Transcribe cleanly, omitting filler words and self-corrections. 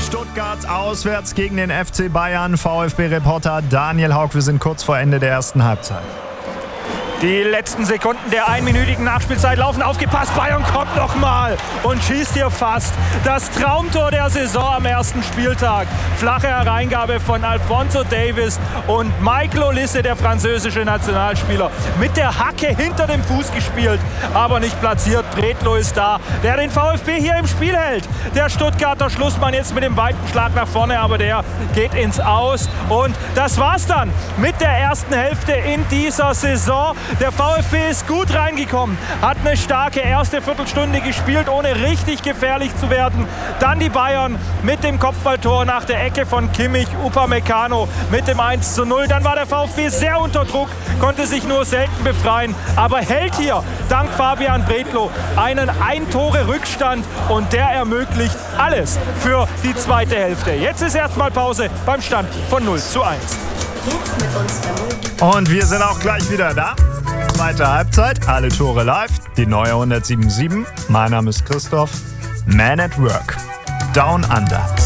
Stuttgart auswärts gegen den FC Bayern. VfB-Reporter Daniel Haug, wir sind kurz vor Ende der ersten Halbzeit. Die letzten Sekunden der einminütigen Nachspielzeit laufen. Aufgepasst, Bayern kommt nochmal und schießt hier fast das Traumtor der Saison am ersten Spieltag. Flache Hereingabe von Alphonso Davies und Michael Olise, der französische Nationalspieler, mit der Hacke hinter dem Fuß gespielt, aber nicht platziert. Bredlo ist da, der den VfB hier im Spiel hält. Der Stuttgarter Schlussmann jetzt mit dem weiten Schlag nach vorne, aber der geht ins Aus. Und das war's dann mit der ersten Hälfte in dieser Saison. Der VfB ist gut reingekommen, hat eine starke erste Viertelstunde gespielt, ohne richtig gefährlich zu werden. Dann die Bayern mit dem Kopfballtor nach der Ecke von Kimmich, Upamecano mit dem 1:0. Dann war der VfB sehr unter Druck, konnte sich nur selten befreien, aber hält hier dank Fabian Bredlo einen Ein-Tore-Rückstand und der ermöglicht alles für die zweite Hälfte. Jetzt ist erstmal Pause beim Stand von 0:1. Und wir sind auch gleich wieder da. Zweite Halbzeit, alle Tore live, die neue 107.7. Mein Name ist Christoph. Man at Work. Down Under.